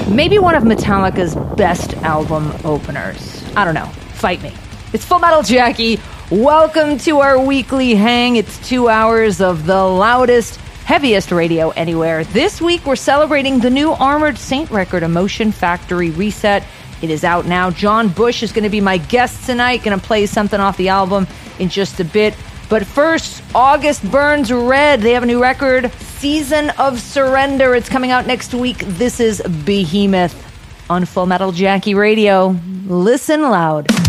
maybe one of Metallica's best album openers. I don't know. Fight me. It's Full Metal Jackie. Welcome to our weekly hang. It's 2 hours of the loudest, heaviest radio anywhere. This week, we're celebrating the new Armored Saint record, Emotion Factory Reset. It is out now. John Bush is going to be my guest tonight. Going to play something off the album in just a bit. But first, August Burns Red. They have a new record, Season of Surrender. It's coming out next week. This is Behemoth on Full Metal Jackie Radio. Listen loud.